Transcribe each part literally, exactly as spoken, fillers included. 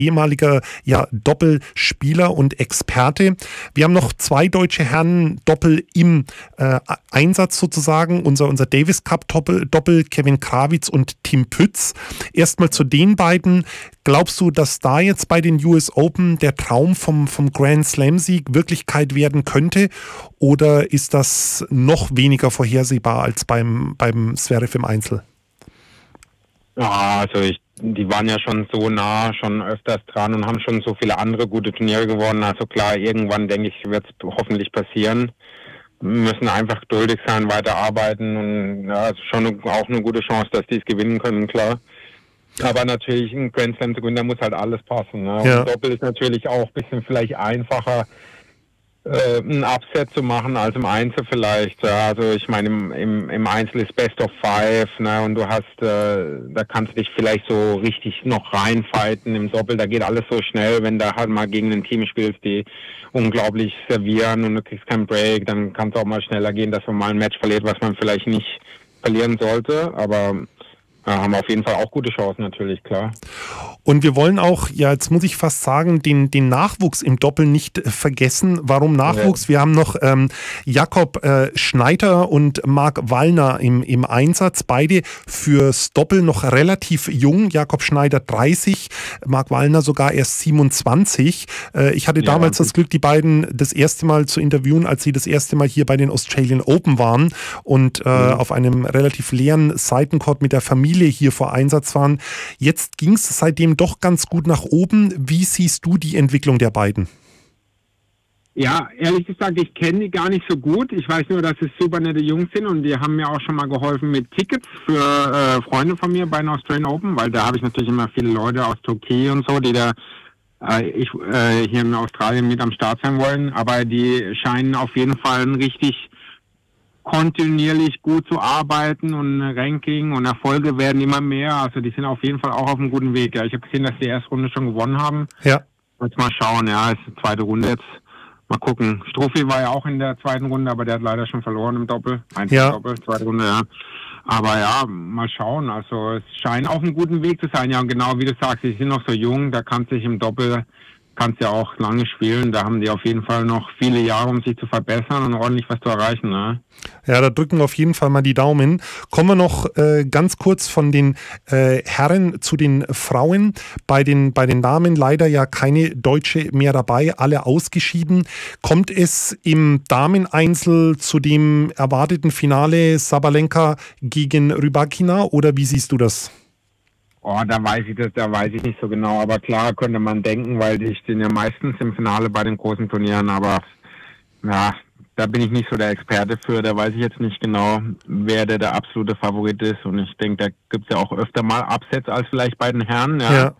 ehemaliger ja, Doppelspieler und Experte. Wir haben noch zwei deutsche Herren Doppel im äh, Einsatz sozusagen. Unser, unser Davis Cup Doppel, Doppel, Kevin Krawitz und Tim Pütz. Erstmal zu den beiden. Glaubst du, dass da jetzt bei den U S Open der Traum vom, vom Grand Slam Sieg Wirklichkeit werden könnte? Oder ist das noch weniger vorhersehbar als beim, beim Zverev im Einzel? Ja, also ich, die waren ja schon so nah, schon öfters dran und haben schon so viele andere gute Turniere gewonnen. Also klar, irgendwann, denke ich, wird es hoffentlich passieren. Wir müssen einfach geduldig sein, weiterarbeiten und ja, es ist schon auch eine gute Chance, dass die es gewinnen können, klar. Aber natürlich, ein Grand Slam zu gewinnen, da muss halt alles passen. Ne? Ja. Und Doppel ist natürlich auch ein bisschen vielleicht einfacher, äh, ein Upset zu machen als im Einzel vielleicht. Ja, also ich meine, im, im, im Einzel ist Best of Five, ne, und du hast, äh, da kannst du dich vielleicht so richtig noch reinfighten. Im Doppel, da geht alles so schnell, wenn du halt mal gegen ein Team spielst, die unglaublich servieren und du kriegst keinen Break, dann kann es auch mal schneller gehen, dass man mal ein Match verliert, was man vielleicht nicht verlieren sollte, aber ja, haben auf jeden Fall auch gute Chancen natürlich, klar. Und wir wollen auch, ja, jetzt muss ich fast sagen, den, den Nachwuchs im Doppel nicht äh, vergessen. Warum Nachwuchs? Ja. Wir haben noch ähm, Jakob äh, Schneider und Marc Wallner im, im Einsatz. Beide fürs Doppel noch relativ jung. Jakob Schneider dreißig, Marc Wallner sogar erst siebenundzwanzig. Äh, ich hatte ja, damals das Glück, die beiden das erste Mal zu interviewen, als sie das erste Mal hier bei den Australian Open waren und äh, mhm. auf einem relativ leeren Seitencourt mit der Familie hier vor Einsatz waren. Jetzt ging es seitdem doch ganz gut nach oben. Wie siehst du die Entwicklung der beiden? Ja, ehrlich gesagt, ich kenne die gar nicht so gut. Ich weiß nur, dass es super nette Jungs sind und die haben mir auch schon mal geholfen mit Tickets für äh, Freunde von mir bei den Australian Open, weil da habe ich natürlich immer viele Leute aus Türkei und so, die da äh, ich, äh, hier in Australien mit am Start sein wollen. Aber die scheinen auf jeden Fall ein richtig kontinuierlich gut zu arbeiten und Ranking und Erfolge werden immer mehr. Also die sind auf jeden Fall auch auf einem guten Weg. Ja, ich habe gesehen, dass die erste Runde schon gewonnen haben. Ja. Jetzt mal schauen, ja, ist die zweite Runde jetzt. Mal gucken. Struffi war ja auch in der zweiten Runde, aber der hat leider schon verloren im Doppel. Einzel ja. Doppel, zweite Runde, ja. Aber ja, mal schauen. Also es scheint auf einem guten Weg zu sein. Ja, und genau wie du sagst, die sind noch so jung, da kann sich im Doppel kannst ja auch lange spielen. Da haben die auf jeden Fall noch viele Jahre, um sich zu verbessern und ordentlich was zu erreichen. Ne? Ja, da drücken wir auf jeden Fall mal die Daumen. Kommen wir noch äh, ganz kurz von den äh, Herren zu den Frauen. Bei den, bei den Damen leider ja keine Deutsche mehr dabei, alle ausgeschieden. Kommt es im Dameneinzel zu dem erwarteten Finale Sabalenka gegen Rybakina oder wie siehst du das? Oh, da weiß ich das, da weiß ich nicht so genau, aber klar könnte man denken, weil die stehen ja meistens im Finale bei den großen Turnieren, aber ja, da bin ich nicht so der Experte für, da weiß ich jetzt nicht genau, wer der, der absolute Favorit ist und ich denke, da gibt es ja auch öfter mal Upsets als vielleicht bei den Herren, ja. ja.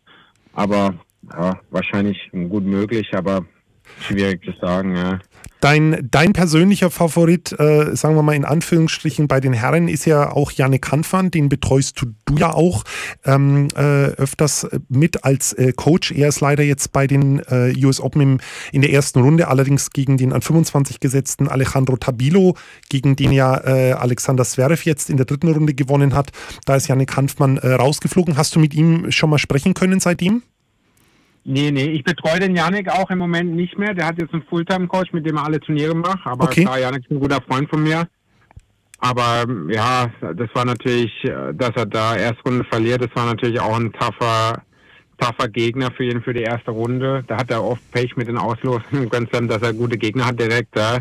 Aber ja, wahrscheinlich gut möglich, aber schwierig zu sagen, ja. Dein, dein persönlicher Favorit, äh, sagen wir mal in Anführungsstrichen, bei den Herren ist ja auch Jannik Hanfmann, den betreust du, du ja auch ähm, äh, öfters mit als äh, Coach. Er ist leider jetzt bei den äh, U S Open im, in der ersten Runde, allerdings gegen den an fünfundzwanzig gesetzten Alejandro Tabilo, gegen den ja äh, Alexander Zverev jetzt in der dritten Runde gewonnen hat. Da ist Jannik Hanfmann äh, rausgeflogen. Hast du mit ihm schon mal sprechen können seitdem? Nee, nee, ich betreue den Janik auch im Moment nicht mehr. Der hat jetzt einen Fulltime-Coach, mit dem er alle Turniere macht. Aber okay. Klar, Janik ist ein guter Freund von mir. Aber ja, das war natürlich, dass er da erste Runde verliert, das war natürlich auch ein tougher, tougher Gegner für ihn für die erste Runde. Da hat er oft Pech mit den Auslosungen, ganz dann, dass er gute Gegner hat direkt da.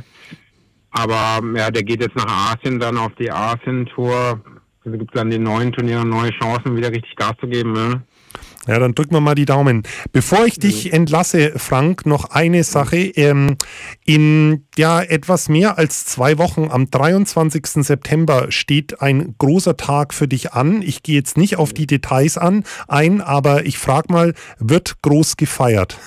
Aber ja, der geht jetzt nach Asien, dann auf die Asien-Tour. Da gibt es dann die neuen Turniere, neue Chancen, wieder richtig Gas zu geben, ne? Ja, dann drücken wir mal die Daumen. Bevor ich dich entlasse, Frank, noch eine Sache. Ähm, in ja etwas mehr als zwei Wochen, am dreiundzwanzigsten September, steht ein großer Tag für dich an. Ich gehe jetzt nicht auf die Details an ein, aber ich frage mal, wird groß gefeiert?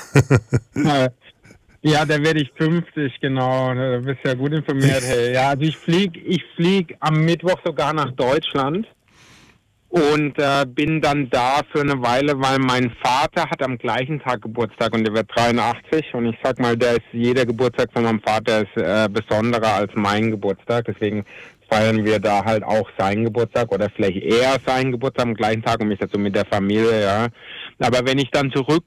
Ja, da werde ich fünfzig, genau. Du bist ja gut informiert. Hey. Ja, also ich fliege ich flieg am Mittwoch sogar nach Deutschland. Und äh, bin dann da für eine Weile, weil mein Vater hat am gleichen Tag Geburtstag und der wird dreiundachtzig. Und ich sag mal, der ist, jeder Geburtstag von meinem Vater ist äh, besonderer als mein Geburtstag. Deswegen feiern wir da halt auch seinen Geburtstag oder vielleicht eher seinen Geburtstag am gleichen Tag und mich dazu mit der Familie, ja. Aber wenn ich dann zurück